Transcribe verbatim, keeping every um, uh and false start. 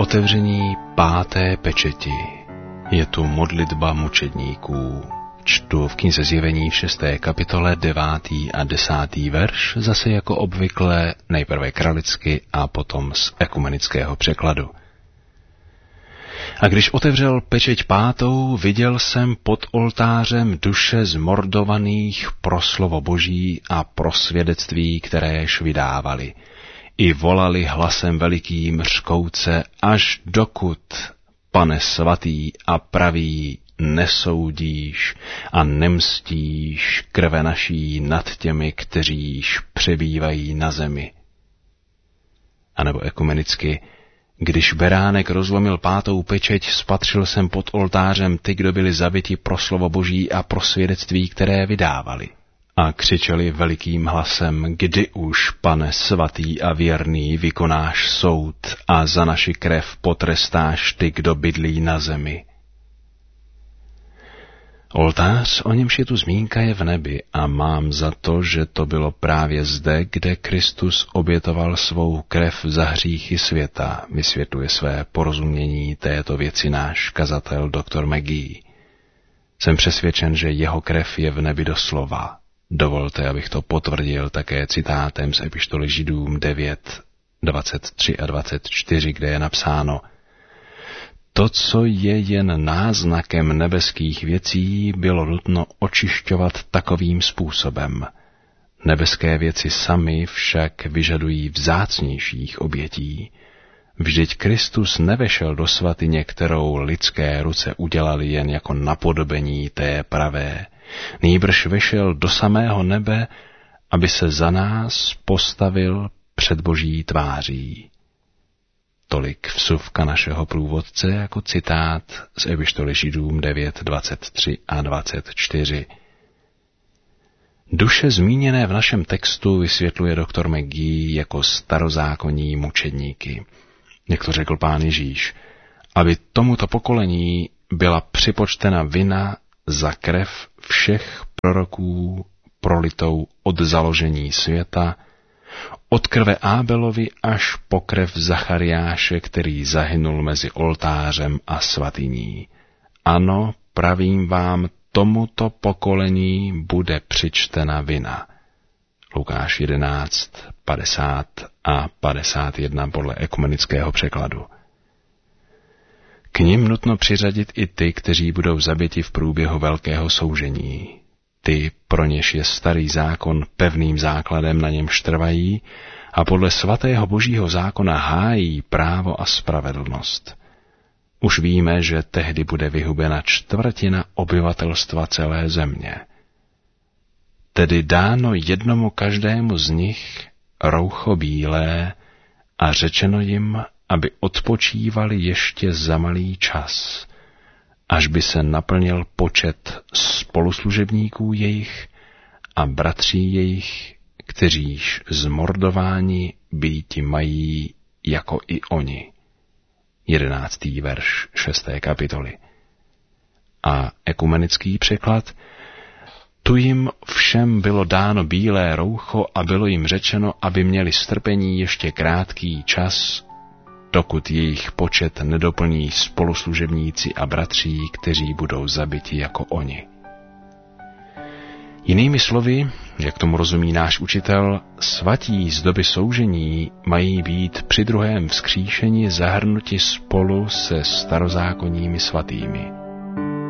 Otevření páté pečeti. Je tu modlitba mučedníků. Čtu v knize Zjevení v šesté kapitole devátý a desátý verš, zase jako obvykle nejprve kralicky a potom z ekumenického překladu. A když otevřel pečeť pátou, viděl jsem pod oltářem duše zmordovaných pro slovo Boží a pro svědectví, kteréž vydávali. I volali hlasem velikým řkouce, až dokud, Pane svatý a pravý, nesoudíš a nemstíš krve naší nad těmi, kteříž přebývají na zemi. A nebo ekumenicky, když beránek rozlomil pátou pečeť, spatřil jsem pod oltářem ty, kdo byli zabiti pro slovo Boží a pro svědectví, které vydávali. A křičeli velikým hlasem, kdy už, Pane svatý a věrný, vykonáš soud a za naši krev potrestáš ty, kdo bydlí na zemi. Oltář, o němž je tu zmínka, je v nebi a mám za to, že to bylo právě zde, kde Kristus obětoval svou krev za hříchy světa, vysvětluje své porozumění této věci náš kazatel doktor McGee. Jsem přesvědčen, že jeho krev je v nebi doslova. Dovolte, abych to potvrdil také citátem z epištoly Židům devět, dvacet tři a dvacet čtyři, kde je napsáno: To, co je jen náznakem nebeských věcí, bylo nutno očišťovat takovým způsobem. Nebeské věci samy však vyžadují vzácnějších obětí. Vždyť Kristus nevešel do svatyně, kterou lidské ruce udělali jen jako napodobení té pravé. Nýbrž vešel do samého nebe, aby se za nás postavil před Boží tváří. Tolik vsuvka našeho průvodce jako citát z epištoly Židům devět, dvacet tři a dvacet čtyři. Duše zmíněné v našem textu vysvětluje doktor McGee jako starozákonní mučedníky. Jak to řekl Pán Ježíš, aby tomuto pokolení byla připočtena vina za krev všech proroků prolitou od založení světa, od krve Ábelovi až po krev Zachariáše, který zahynul mezi oltářem a svatyní. Ano, pravím vám, tomuto pokolení bude přičtena vina. Lukáš jedenáct, padesát a padesát jedna podle ekumenického překladu. K nim nutno přiřadit i ty, kteří budou zabiti v průběhu velkého soužení. Ty, pro něž je starý zákon pevným základem, na němž trvají a podle svatého Božího zákona hájí právo a spravedlnost. Už víme, že tehdy bude vyhubena čtvrtina obyvatelstva celé země. Tedy dáno jednomu každému z nich roucho bílé a řečeno jim, aby odpočívali ještě za malý čas, až by se naplnil počet spoluslužebníků jejich a bratří jejich, kteříž zmordováni býti mají jako i oni. Jedenáctý verš šesté kapitoly. A ekumenický překlad: Tu jim všem bylo dáno bílé roucho a bylo jim řečeno, aby měli strpení ještě krátký čas, dokud jejich počet nedoplní spoluslužebníci a bratří, kteří budou zabiti jako oni. Jinými slovy, jak tomu rozumí náš učitel, svatí z doby soužení mají být při druhém vzkříšení zahrnuti spolu se starozákonními svatými.